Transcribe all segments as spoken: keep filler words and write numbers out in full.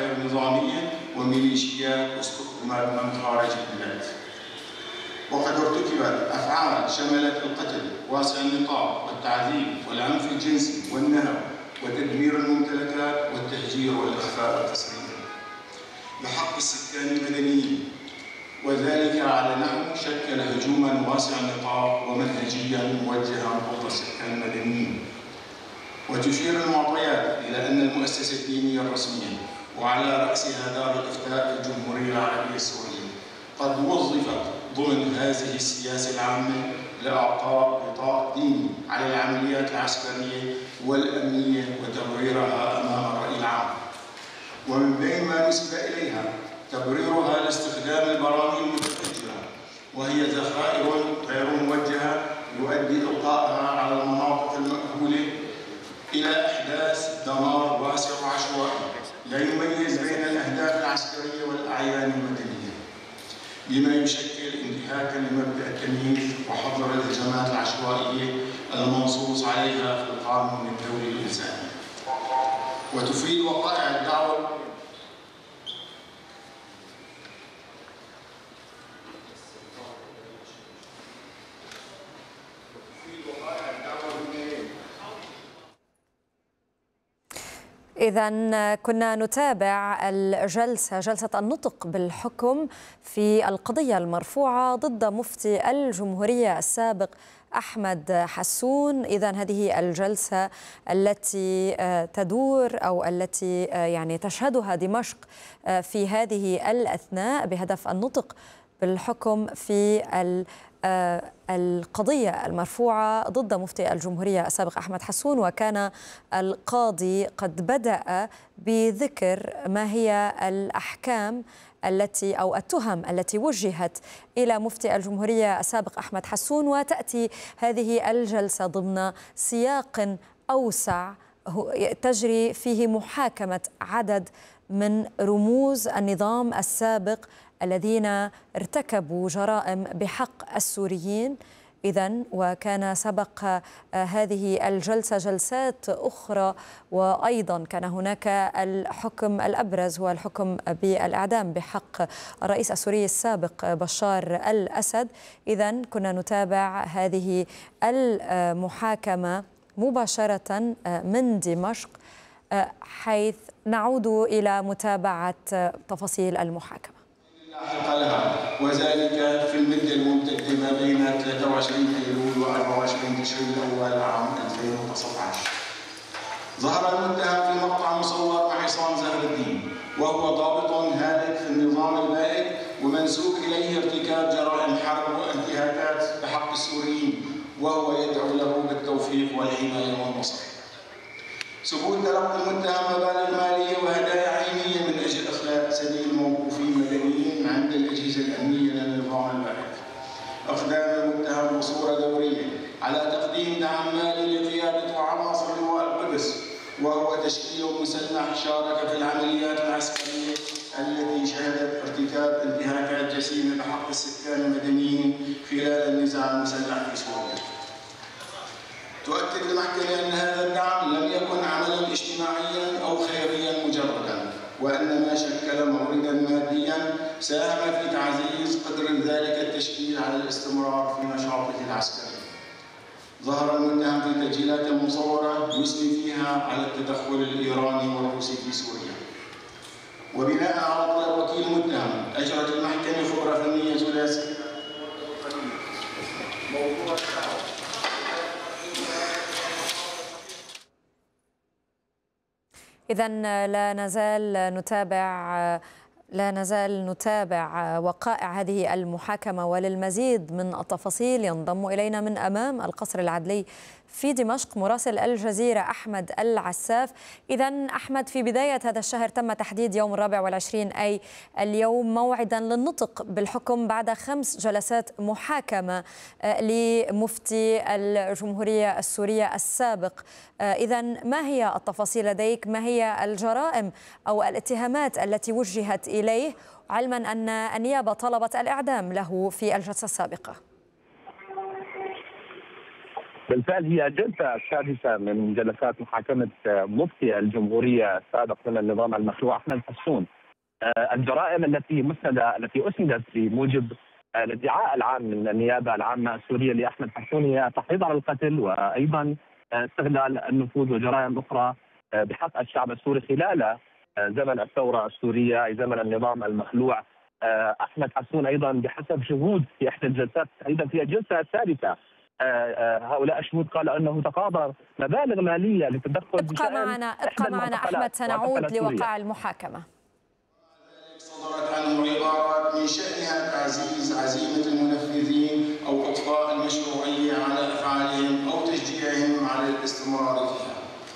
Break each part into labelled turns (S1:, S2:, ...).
S1: غير نظامية وميليشيات واستخدامات من خارج البلاد. وقد ارتكبت أفعال شملت القتل واسع النطاق والتعذيب والعنف الجنسي والنهب وتدمير الممتلكات والتهجير والإخفاء التصريحي بحق السكان المدنيين، وذلك على نحو شكل هجوما واسع النطاق ومنهجيا موجها ضد السكان المدنيين. وتشير المعطيات إلى أن المؤسسة الدينية الرسمية وعلى رأسها دار الإفتاء في الجمهورية العربية السورية قد وظفت ضمن هذه السياسة العامة لإعطاء غطاء ديني على العمليات العسكرية والأمنية وتبريرها أمام الرأي العام. ومن بين ما نسب إليها تبريرها لاستخدام البرامج المتفجرة، وهي ذخائر غير موجهة يؤدي إلقائها على المناطق المأهولة إلى إحداث دمار واسع وعشوائي لا يميز بين الأهداف العسكرية والأعيان المدنية، بما يشكل انتهاكا لمبدأ التمييز وحظر الهجمات العشوائية المنصوص عليها في القانون الدولي الإنساني. وتفيد وقائع الدعوة
S2: إذا كنا نتابع الجلسة جلسة النطق بالحكم في القضية المرفوعة ضد مفتي الجمهورية السابق أحمد حسون. إذا هذه الجلسة التي تدور أو التي يعني تشهدها دمشق في هذه الأثناء بهدف النطق بالحكم في القضية المرفوعة ضد مفتي الجمهورية السابق أحمد حسون. وكان القاضي قد بدأ بذكر ما هي الأحكام التي أو التهم التي وجهت إلى مفتي الجمهورية السابق أحمد حسون. وتأتي هذه الجلسة ضمن سياق أوسع تجري فيه محاكمة عدد من رموز النظام السابق الذين ارتكبوا جرائم بحق السوريين. إذن وكان سبق هذه الجلسة جلسات أخرى، وأيضا كان هناك الحكم الأبرز هو الحكم بالإعدام بحق الرئيس السوري السابق بشار الأسد. إذن كنا نتابع هذه المحاكمة مباشرة من دمشق، حيث نعود إلى متابعة تفاصيل المحاكمة.
S1: لاحق لها، وذلك في المدة الممتدة ما بين ثلاثة وعشرين أيلول و أربعة وعشرين تشرين الأول عام ألفين وتسعة عشر. ظهر المتهم في مقطع مصور مع عصام زهر الدين، وهو ضابط هادئ في النظام البائد ومنسوب إليه ارتكاب جرائم حرب وانتهاكات بحق السوريين، وهو يدعو له بالتوفيق والحماية والنصر. ثبوت تلقي المتهم مبالغ مالية وهدايا عينية من أجل إخلاء سبيل الموقوفين مدنيين عند الأجهزة الأمنية للنظام البائد. أقدام المتهم بصورة دورية على تقديم دعم مالي لقيادة وعناصر لواء القدس، وهو تشكيل مسلح شارك في العمليات العسكرية التي شهدت ارتكاب انتهاكات جسيمة بحق السكان المدنيين خلال النزاع المسلح في سوريا. تؤكد المحكمة أن هذا الدعم لم يكن عملا اجتماعيا أو خيريا مجردا، وأنما شكل موردا ماديا ساهم في تعزيز قدر ذلك التشكيل على الاستمرار في نشاطه العسكري. ظهر المتهم في تسجيلات مصورة يثني فيها على التدخل الإيراني والروسي في سوريا. وبناء على طلب وكيل المتهم أجرت المحكمة خبرة فنية ثلاثية موضوع
S2: إذن لا نزال نتابع لا نزال نتابع وقائع هذه المحاكمة، وللمزيد من التفاصيل ينضم إلينا من أمام القصر العدلي في دمشق مراسل الجزيرة أحمد العساف. إذن أحمد، في بداية هذا الشهر تم تحديد يوم الرابع والعشرين أي اليوم موعدا للنطق بالحكم بعد خمس جلسات محاكمة لمفتي الجمهورية السورية السابق. إذن ما هي التفاصيل لديك؟ ما هي الجرائم أو الاتهامات التي وجهت إليه، علما أن النيابة طلبت الإعدام له في الجلسة السابقة؟
S3: بالفعل هي الجلسة السادسة من جلسات محاكمة مفتي الجمهورية السابق من النظام المخلوع أحمد حسون. الجرائم التي مسندة التي أسندت بموجب الادعاء العام من النيابة العامة السورية لأحمد حسون هي تحريض على القتل، وأيضا استغلال النفوذ وجرائم أخرى بحق الشعب السوري خلال زمن الثورة السورية أي زمن النظام المخلوع. أحمد حسون أيضا بحسب شهود في إحدى الجلسات أيضا في الجلسة الثالثة هؤلاء الشهود قال أنه تقاضى مبالغ مالية للتدخل.
S2: ابقى معنا ابقى معنا أحمد، سنعود لوقائع المحاكمة.
S1: صدرت عنه عبارات من شأنها تعزيز عزيمة المنفذين أو إطفاء المشروعية على أفعالهم أو تشجيعهم على الاستمرار فيها.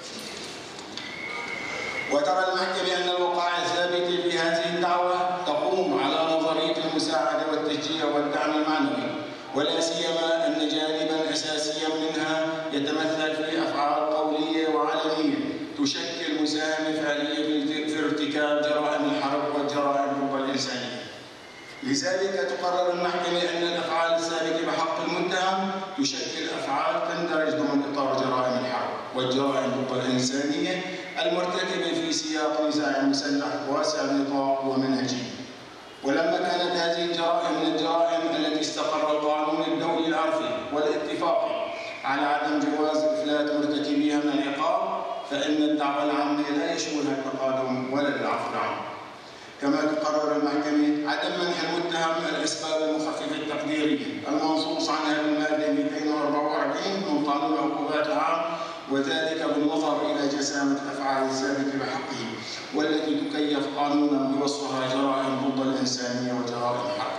S1: وترى المحكمة أن الوقائع الثابتة في هذه الدعوة تقوم على نظرية المساعدة والتشجيع والدعم المعنوي، ولا سيما أن جانبا أساسيا منها يتمثل في أفعال قولية وعلنية تشكل مساهمة فعلية في ارتكاب جرائم الحرب والجرائم ضد الإنسانية. لذلك تقرر المحكمة أن الأفعال الثابتة بحق المتهم تشكل أفعال تندرج ضمن إطار جرائم الحرب والجرائم ضد الإنسانية المرتكبة في سياق نزاع مسلح واسع النطاق ومنهجي. ولما كانت هذه الجرائم من الجرائم التي استقر القانون الدولي العرفي والاتفاقي على عدم جواز إفلات مرتكبيها من العقاب، فإن الدعوى العامة لا يشملها التقادم ولا العفو العام. كما تقرر المحكمة عدم منح المتهم الأسباب المخففة التقديرية المنصوص عنها بالمادة مئتين وأربعة وأربعين من قانون العقوبات العام، وذلك بالنظر إلى جسامة الأفعال الثابتة بحقه والتي تكيف قانونا بوصفها جرائم ضد الإنسانية وجرائم حرب.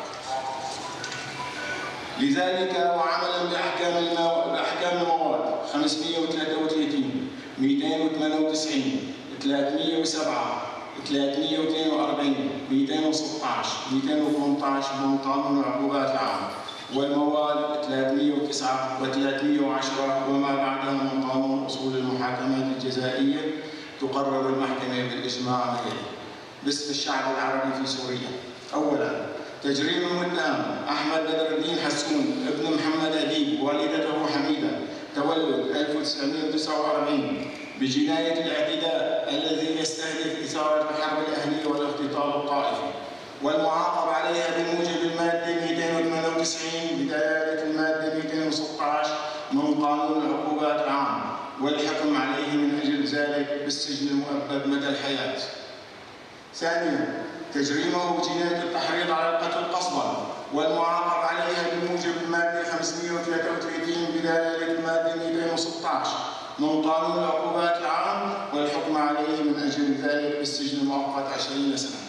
S1: لذلك وعملا بأحكام المو... بأحكام المواد خمسمئة وثلاثة وثلاثين، مئتين وثمانية وتسعين، ثلاثمئة وسبعة، ثلاثمئة واثنين وأربعين، مئتين وستة عشر، مئتين وثمانية عشر من قانون العقوبات العامة، والمواد ثلاثمئة وتسعة وثلاثمئة وعشرة وما بعدها من قانون أصول المحاكمات الجزائية، تقرر المحكمة بالإجماع عليه باسم الشعب العربي في سوريا. أولاً، تجريم المتهم أحمد بدر الدين حسون ابن محمد أديب والدته حميدة تولد ألف وتسعمئة وتسعة وأربعين بجناية الاعتداء الذي يستهدف إثارة الحرب الأهلية والاغتيال الطائفي، والمعاقب عليها بموجب المادة مئتين وثمانية وتسعين بدلالة المادة مئتين وستة عشر من قانون العقوبات العام، والحكم عليه من أجل ذلك بالسجن المؤبد مدى الحياة. ثانياً، تجريمه بجناية التحريض على القتل قصدا، والمعاقب عليها بموجب المادة خمسمئة وثلاثة وثلاثين بدلالة المادة مئتين وستة عشر من قانون العقوبات العام، والحكم عليه من أجل ذلك بالسجن المؤقت عشرين سنة.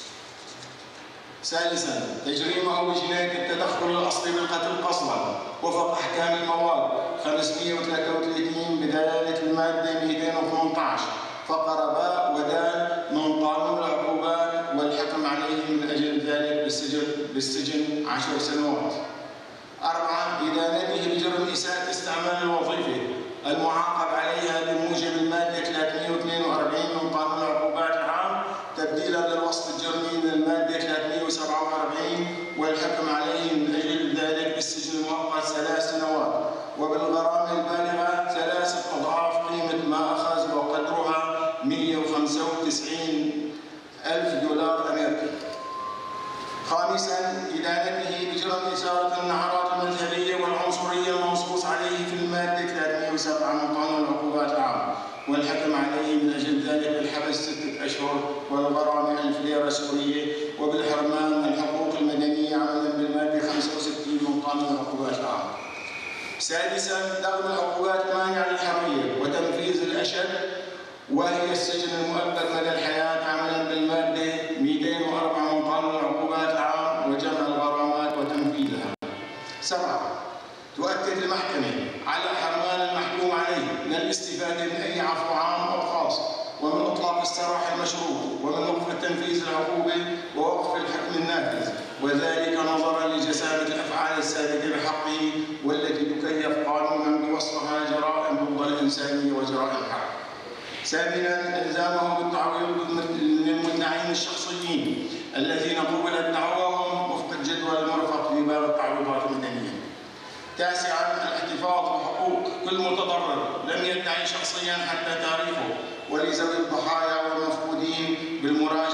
S1: ثالثاً، تجريمه بجناية التدخل الأصلي بالقتل قصدا وفق أحكام المواد خمسمئة وثلاثة وثلاثين بدلالة المادة مئتين وثمانية عشر فقرة باء ودال من قانون العقوبات، والحكم عليه من أجل ذلك بالسجن بالسجن عشر سنوات. أربعة، إدانته بجرم إساءة استعمال الوظيفة المعاقب عليها بموجب المادة ثلاثمئة واثنين وأربعين من قانون العقوبات العام تبديلا للوصف الجرمي من المادة ثلاثمئة وسبعة وأربعين، والحكم عليه من أجل ذلك بالسجن المؤقت ثلاث سنوات وبالغرامة البالغة ثلاثة أضعاف قيمة ما أخذ وقدرها مئة وخمسة وتسعين ألف دولار أمريكي. خامساً، إدانته بجرم إثارة النعرات المذهبية والعنصرية المنصوص عليه في المادة ثلاثمئة وسبعة من قانون العقوبات العام، والحكم عليه من أجل ذلك بالحبس ستة أشهر والغرامة ألف ليرة سورية وبالحرمان من الحقوق المدنية عملاً بالمادة خمسة وستين من قانون العقوبات العام. سادساً، دغم العقوبات المانعة للحرية وتنفيذ الأشد وهي السجن المؤبد مدى الحياة عملاً بالمادة مئتين وأربعة من قانون العقوبات العام وجمع الغرامات وتنفيذها. سبعة، تؤكد المحكمة على حرمان المحكوم عليه من الاستفادة من أي عفو عام أو خاص ومن إطلاق السراح المشروط ومن وقف تنفيذ العقوبة ووقف الحكم النافذ، وذلك نظراً لجسامة الأفعال الثابتة بحقه والتي تكيف قانوناً بوصفها جرائم ضد الإنسانية وجرائم حرب. ثامناً، إلزامه بالتعويض للمدعين الشخصيين الذين قبلت دعواهم وفق الجدول المرفق في باب التعويضات المدنية. تاسعاً، الاحتفاظ بحقوق كل متضرر لم يدعي شخصيا حتى تاريخه، ولذوي الضحايا والمفقودين بالمراجعة